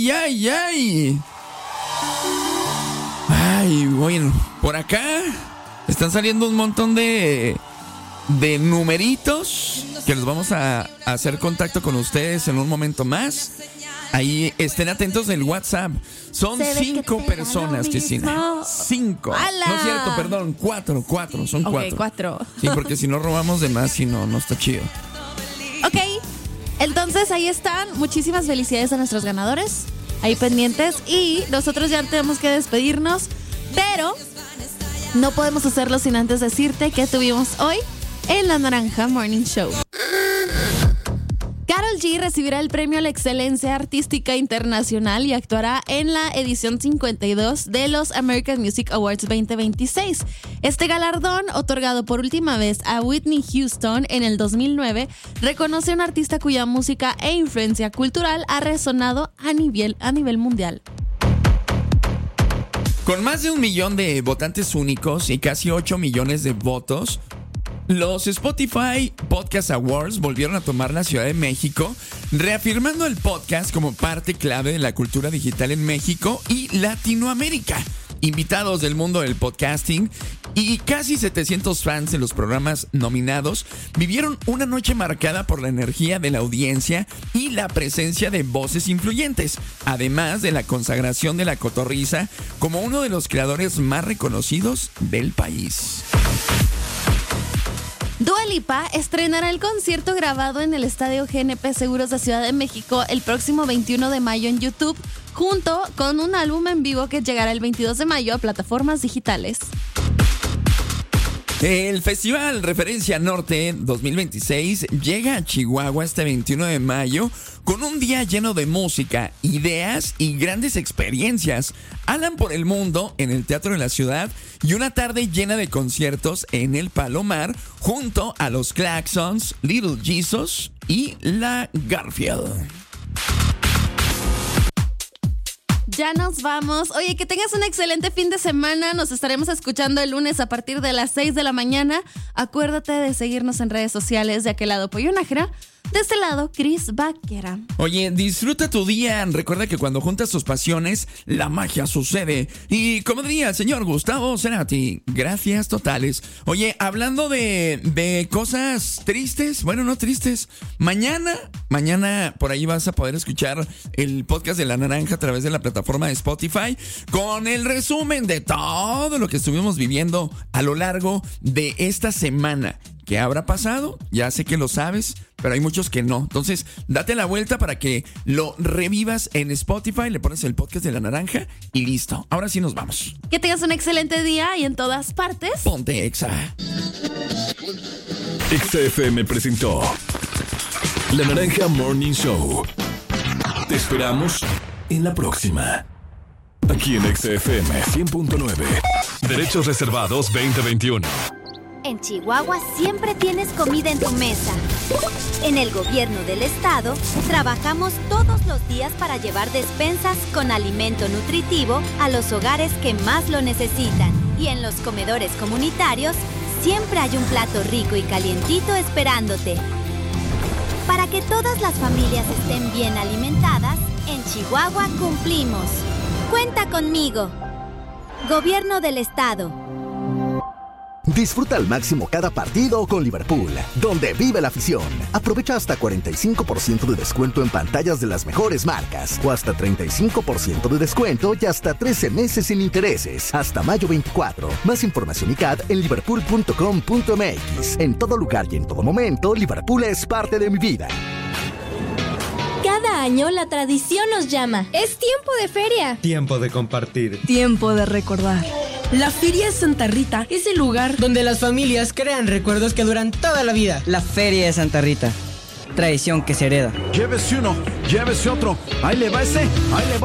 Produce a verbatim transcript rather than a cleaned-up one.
ay, ay, ay. Ay, bueno, por acá están saliendo un montón de, de numeritos que los vamos a, a hacer contacto con ustedes en un momento más. Ahí estén atentos del WhatsApp. Son cinco personas, Cristina. Cinco. ¡Hala! No es cierto, perdón. Cuatro, cuatro. Son cuatro. Ok, cuatro. Sí, porque si no robamos de más, si no, no está chido. Ok, entonces ahí están. Muchísimas felicidades a nuestros ganadores. Ahí pendientes. Y nosotros ya tenemos que despedirnos. Pero no podemos hacerlo sin antes decirte que tuvimos hoy en La Naranja Morning Show. Karol G recibirá el premio a la excelencia artística internacional y actuará en la edición cincuenta y dos de los American Music Awards veinte veintiséis. Este galardón, otorgado por última vez a Whitney Houston en el dos mil nueve, reconoce a un artista cuya música e influencia cultural ha resonado a nivel, a nivel mundial. Con más de un millón de votantes únicos y casi ocho millones de votos, los Spotify Podcast Awards volvieron a tomar la Ciudad de México, reafirmando el podcast como parte clave de la cultura digital en México y Latinoamérica. Invitados del mundo del podcasting y casi setecientos fans de los programas nominados vivieron una noche marcada por la energía de la audiencia y la presencia de voces influyentes, además de la consagración de La Cotorrisa como uno de los creadores más reconocidos del país. Dua Lipa estrenará el concierto grabado en el Estadio G N P Seguros de Ciudad de México el próximo veintiuno de mayo en YouTube, junto con un álbum en vivo que llegará el veintidós de mayo a plataformas digitales. El Festival Referencia Norte dos mil veintiséis llega a Chihuahua este veintiuno de mayo con un día lleno de música, ideas y grandes experiencias. Hablan por el mundo en el Teatro de la Ciudad y una tarde llena de conciertos en el Palomar junto a los Claxons, Little Jesus y la Garfield. Ya nos vamos. Oye, que tengas un excelente fin de semana. Nos estaremos escuchando el lunes a partir de las seis de la mañana. Acuérdate de seguirnos en redes sociales. De aquel lado, Pollo Nájera. De este lado, Cris Vaquera. Oye, disfruta tu día. Recuerda que cuando juntas tus pasiones, la magia sucede. Y como diría el señor Gustavo Cerati, gracias totales. Oye, hablando de, de cosas tristes, bueno, no tristes. Mañana, mañana por ahí vas a poder escuchar el podcast de La Naranja a través de la plataforma de Spotify con el resumen de todo lo que estuvimos viviendo a lo largo de esta semana. ¿Qué habrá pasado? Ya sé que lo sabes, pero hay muchos que no. Entonces, date la vuelta para que lo revivas en Spotify, le pones el podcast de La Naranja y listo. Ahora sí nos vamos. Que tengas un excelente día y en todas partes. Ponte Exa. Exa F M presentó La Naranja Morning Show. Te esperamos en la próxima. Aquí en Exa F M cien punto nueve. Derechos reservados veinte veintiuno. En Chihuahua siempre tienes comida en tu mesa. En el gobierno del estado, trabajamos todos los días para llevar despensas con alimento nutritivo a los hogares que más lo necesitan. Y en los comedores comunitarios, siempre hay un plato rico y calientito esperándote. Para que todas las familias estén bien alimentadas, en Chihuahua cumplimos. Cuenta conmigo. Gobierno del estado. Disfruta al máximo cada partido con Liverpool, donde vive la afición. Aprovecha hasta cuarenta y cinco por ciento de descuento en pantallas de las mejores marcas, o hasta treinta y cinco por ciento de descuento y hasta trece meses sin intereses, hasta mayo veinticuatro. Más información y C A D en liverpool punto com punto m x. En todo lugar y en todo momento, Liverpool es parte de mi vida. Cada año la tradición nos llama. Es tiempo de feria. Tiempo de compartir. Tiempo de recordar. La Feria de Santa Rita es el lugar donde las familias crean recuerdos que duran toda la vida. La Feria de Santa Rita. Tradición que se hereda. Llévese uno, llévese otro. Ahí le va ese, ahí le va.